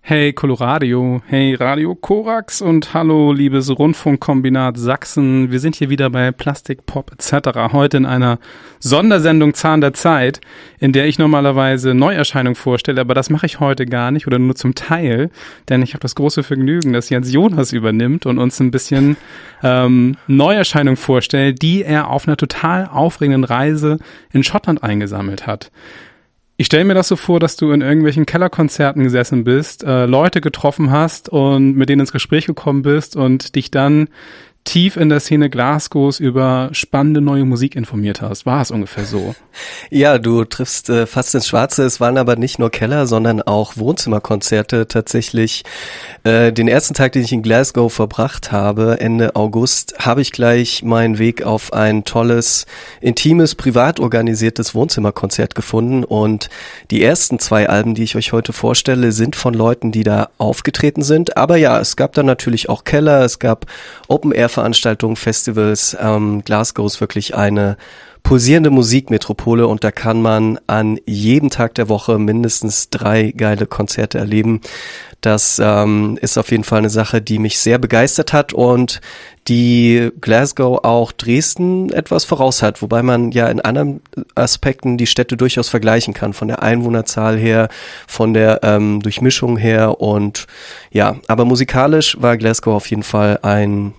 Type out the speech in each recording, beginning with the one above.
Hey Coloradio, hey Radio Korax und hallo liebes Rundfunkkombinat Sachsen. Wir sind hier wieder bei Plastik, Pop etc. Heute in einer Sondersendung Zahn der Zeit, in der ich normalerweise Neuerscheinungen vorstelle, aber das mache ich heute gar nicht oder nur zum Teil, denn ich habe das große Vergnügen, dass Jens Jonas übernimmt und uns ein bisschen Neuerscheinungen vorstellt, die er auf einer total aufregenden Reise in Schottland eingesammelt hat. Ich stelle mir das so vor, dass du in irgendwelchen Kellerkonzerten gesessen bist, Leute getroffen hast und mit denen ins Gespräch gekommen bist und dich dann tief in der Szene Glasgows über spannende neue Musik informiert hast. War es ungefähr so? Ja, du triffst fast ins Schwarze. Es waren aber nicht nur Keller, sondern auch Wohnzimmerkonzerte. Tatsächlich den ersten Tag, den ich in Glasgow verbracht habe, Ende August, habe ich gleich meinen Weg auf ein tolles, intimes, privat organisiertes Wohnzimmerkonzert gefunden. Und die ersten 2 Alben, die ich euch heute vorstelle, sind von Leuten, die da aufgetreten sind. Aber ja, es gab dann natürlich auch Keller, es gab Open-Air-Veranstaltungen, Festivals. Glasgow ist wirklich eine pulsierende Musikmetropole und da kann man an jedem Tag der Woche mindestens 3 geile Konzerte erleben. Das ist auf jeden Fall eine Sache, die mich sehr begeistert hat und die Glasgow auch Dresden etwas voraus hat, wobei man ja in anderen Aspekten die Städte durchaus vergleichen kann, von der Einwohnerzahl her, von der Durchmischung her und ja, aber musikalisch war Glasgow auf jeden Fall ein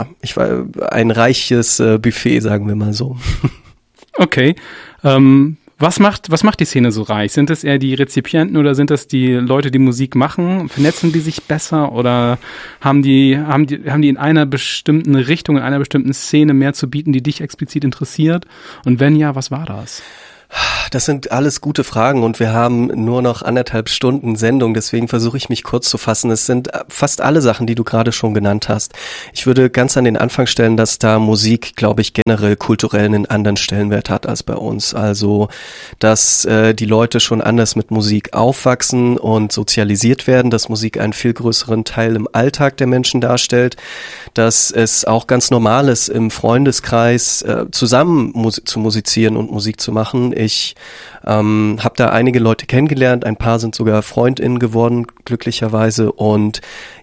reiches Buffet, sagen wir mal so. Okay. Was macht die Szene so reich? Sind es eher die Rezipienten oder sind das die Leute, die Musik machen? Vernetzen die sich besser oder haben die in einer bestimmten Richtung, in einer bestimmten Szene mehr zu bieten, die dich explizit interessiert? Und wenn ja, was war das? Das sind alles gute Fragen und wir haben nur noch 1,5 Stunden Sendung, deswegen versuche ich mich kurz zu fassen. Es sind fast alle Sachen, die du gerade schon genannt hast. Ich würde ganz an den Anfang stellen, dass da Musik, glaube ich, generell kulturell einen anderen Stellenwert hat als bei uns. Also, dass die Leute schon anders mit Musik aufwachsen und sozialisiert werden, dass Musik einen viel größeren Teil im Alltag der Menschen darstellt, dass es auch ganz normal ist, im Freundeskreis zusammen zu musizieren und Musik zu machen. Ich habe da einige Leute kennengelernt, ein paar sind sogar FreundInnen geworden, glücklicherweise, und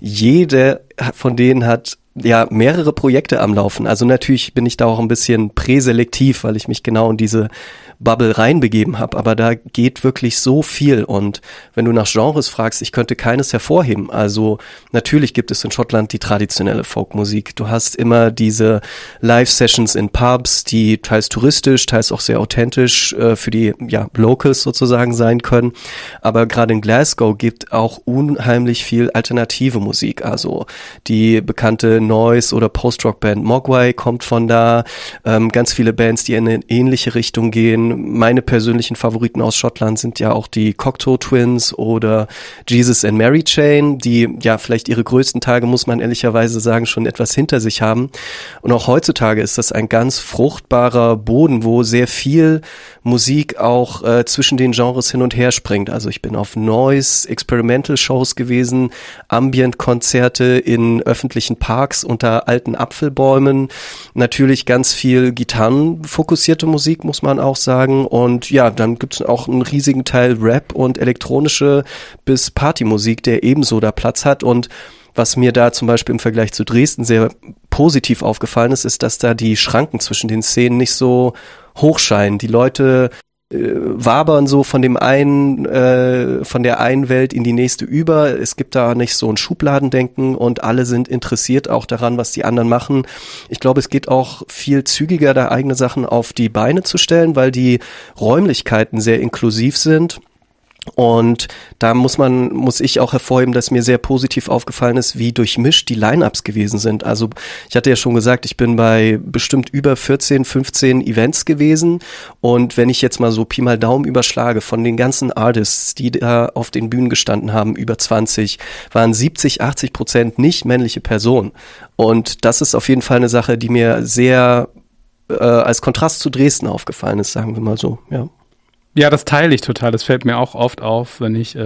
jede von denen hat ja mehrere Projekte am Laufen. Also natürlich bin ich da auch ein bisschen präselektiv, weil ich mich genau in diese Bubble reinbegeben habe, aber da geht wirklich so viel und wenn du nach Genres fragst, ich könnte keines hervorheben. Also natürlich gibt es in Schottland die traditionelle Folkmusik. Du hast immer diese Live-Sessions in Pubs, die teils touristisch, teils auch sehr authentisch für die Locals sozusagen sein können, aber gerade in Glasgow gibt auch unheimlich viel alternative Musik, also die bekannte Noise- oder Post-Rock-Band Mogwai kommt von da, ganz viele Bands, die in eine ähnliche Richtung gehen. Meine persönlichen Favoriten aus Schottland sind ja auch die Cocteau Twins oder Jesus and Mary Chain, die ja vielleicht ihre größten Tage, muss man ehrlicherweise sagen, schon etwas hinter sich haben. Und auch heutzutage ist das ein ganz fruchtbarer Boden, wo sehr viel Musik auch zwischen den Genres hin und her springt. Also ich bin auf Noise, Experimental Shows gewesen, Ambient-Konzerte in öffentlichen Parks unter alten Apfelbäumen, natürlich ganz viel gitarrenfokussierte Musik, muss man auch sagen. Und ja, dann gibt es auch einen riesigen Teil Rap und elektronische bis Partymusik, der ebenso da Platz hat. Und was mir da zum Beispiel im Vergleich zu Dresden sehr positiv aufgefallen ist, ist, dass da die Schranken zwischen den Szenen nicht so hoch scheinen. Die Leute wabern so von der einen Welt in die nächste über. Es gibt da nicht so ein Schubladendenken und alle sind interessiert auch daran, was die anderen machen. Ich glaube, es geht auch viel zügiger, da eigene Sachen auf die Beine zu stellen, weil die Räumlichkeiten sehr inklusiv sind. Und da muss ich auch hervorheben, dass mir sehr positiv aufgefallen ist, wie durchmischt die Line-Ups gewesen sind. Also ich hatte ja schon gesagt, ich bin bei bestimmt über 14, 15 Events gewesen und wenn ich jetzt mal so Pi mal Daumen überschlage, von den ganzen Artists, die da auf den Bühnen gestanden haben, über 20, waren 70-80% nicht männliche Personen. Und das ist auf jeden Fall eine Sache, die mir sehr als Kontrast zu Dresden aufgefallen ist, sagen wir mal so, ja. Ja, das teile ich total. Das fällt mir auch oft auf, wenn ich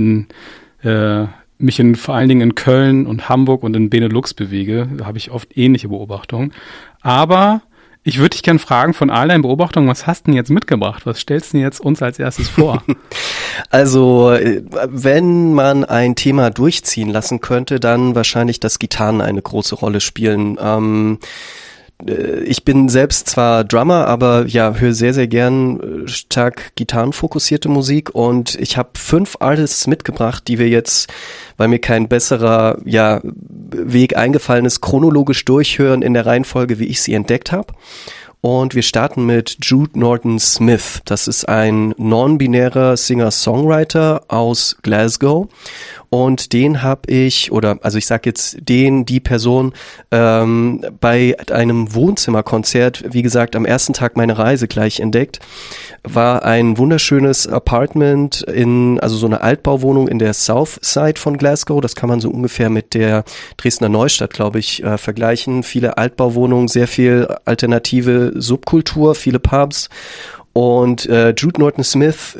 mich vor allen Dingen in Köln und Hamburg und in Benelux bewege. Da habe ich oft ähnliche Beobachtungen. Aber ich würde dich gerne fragen, von all deinen Beobachtungen, was hast du denn jetzt mitgebracht? Was stellst du denn jetzt uns als erstes vor? Also, wenn man ein Thema durchziehen lassen könnte, dann wahrscheinlich, dass Gitarren eine große Rolle spielen. Ich bin selbst zwar Drummer, aber ja, höre sehr, sehr gern stark gitarrenfokussierte Musik und ich habe 5 Artists mitgebracht, die wir jetzt, weil mir kein besserer Weg eingefallen ist, chronologisch durchhören in der Reihenfolge, wie ich sie entdeckt habe. Und wir starten mit Jude Norton Smith. Das ist ein non-binärer Singer-Songwriter aus Glasgow. Und den habe ich, ich sag jetzt die Person, bei einem Wohnzimmerkonzert, wie gesagt, am ersten Tag meiner Reise gleich entdeckt. War ein wunderschönes Apartment so eine Altbauwohnung in der South Side von Glasgow. Das kann man so ungefähr mit der Dresdner Neustadt, glaube ich, vergleichen. Viele Altbauwohnungen, sehr viel alternative Subkultur, viele Pubs. Und Jude Norton Smith,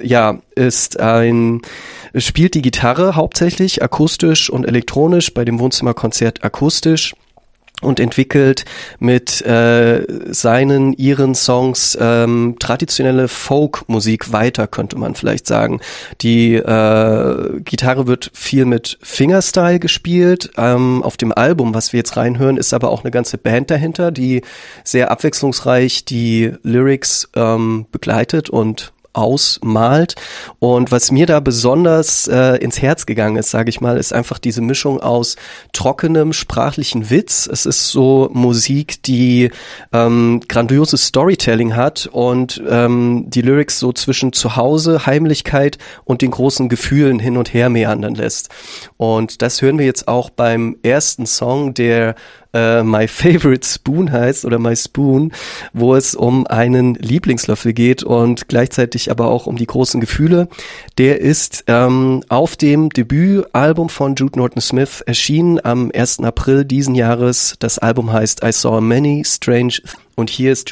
spielt die Gitarre hauptsächlich akustisch und elektronisch, bei dem Wohnzimmerkonzert akustisch und entwickelt mit ihren Songs traditionelle Folk-Musik weiter, könnte man vielleicht sagen. Die Gitarre wird viel mit Fingerstyle gespielt. Auf dem Album, was wir jetzt reinhören, ist aber auch eine ganze Band dahinter, die sehr abwechslungsreich die Lyrics begleitet und ausmalt. Und was mir da besonders ins Herz gegangen ist, sage ich mal, ist einfach diese Mischung aus trockenem sprachlichen Witz. Es ist so Musik, die grandioses Storytelling hat und die Lyrics so zwischen Zuhause, Heimlichkeit und den großen Gefühlen hin und her meandern lässt. Und das hören wir jetzt auch beim ersten Song, der My Favorite Spoon heißt oder My Spoon, wo es um einen Lieblingslöffel geht und gleichzeitig aber auch um die großen Gefühle. Der ist auf dem Debütalbum von Jude Norton Smith erschienen am 1. April diesen Jahres. Das Album heißt I Saw Many Strange und hier ist